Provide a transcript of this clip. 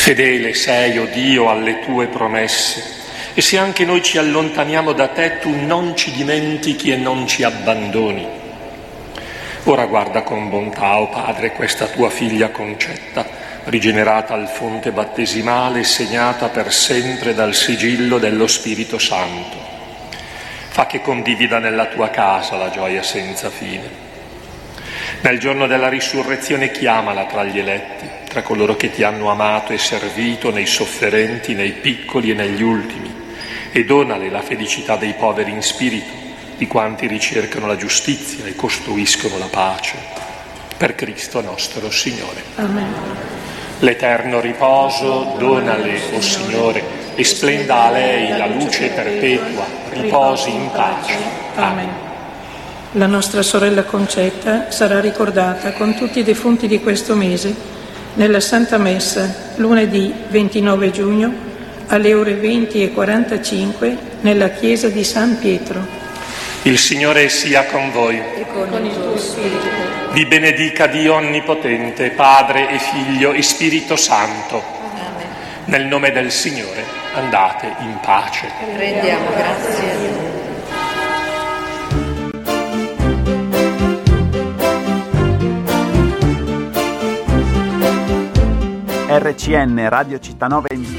Fedele sei, o Dio, alle tue promesse, e se anche noi ci allontaniamo da te, tu non ci dimentichi e non ci abbandoni. Ora guarda con bontà, o Padre, questa tua figlia Concetta, rigenerata al fonte battesimale, segnata per sempre dal sigillo dello Spirito Santo. Fa che condivida nella tua casa la gioia senza fine. Nel giorno della risurrezione chiamala tra gli eletti, tra coloro che ti hanno amato e servito nei sofferenti, nei piccoli e negli ultimi, e donale la felicità dei poveri in spirito, di quanti ricercano la giustizia e costruiscono la pace. Per Cristo nostro Signore. Amen. L'eterno riposo donale, o Signore, e splenda a lei la luce perpetua, riposi in pace. Amen. La nostra sorella Concetta sarà ricordata con tutti i defunti di questo mese nella Santa Messa lunedì 29 giugno alle ore 20:45 nella chiesa di San Pietro. Il Signore sia con voi. E con il tuo spirito. Vi benedica Dio Onnipotente, Padre e Figlio e Spirito Santo. Amen. Nel nome del Signore andate in pace. Rendiamo grazie a Dio. RCN Radio Città Nova